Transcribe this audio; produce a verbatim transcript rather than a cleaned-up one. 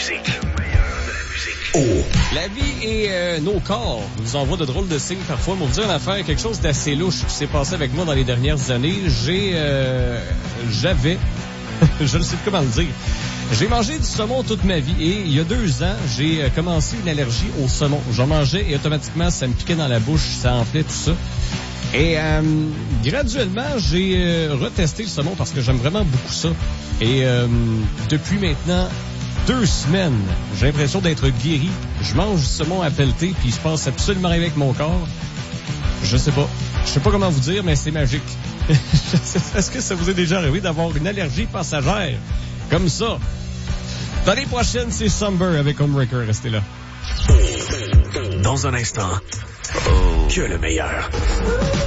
musique. Oh. La vie et euh, nos corps nous envoient de drôles de signes parfois. Mais vous dire une affaire, quelque chose d'assez louche qui s'est passé avec moi dans les dernières années. J'ai, euh, j'avais, je ne sais plus comment le dire. J'ai mangé du saumon toute ma vie et il y a deux ans, j'ai commencé une allergie au saumon. J'en mangeais et automatiquement, ça me piquait dans la bouche, ça enflait, tout ça. Et euh, graduellement, j'ai euh, retesté le saumon parce que j'aime vraiment beaucoup ça. Et euh, depuis maintenant deux semaines, j'ai l'impression d'être guéri. Je mange du saumon à pelleter, puis il se passe absolument rien avec mon corps. Je sais pas. Je sais pas comment vous dire, mais c'est magique. Est-ce que ça vous est déjà arrivé d'avoir une allergie passagère comme ça? Dans les prochaines, c'est Somber avec Homebreaker. Restez là. Dans un instant, que le meilleur.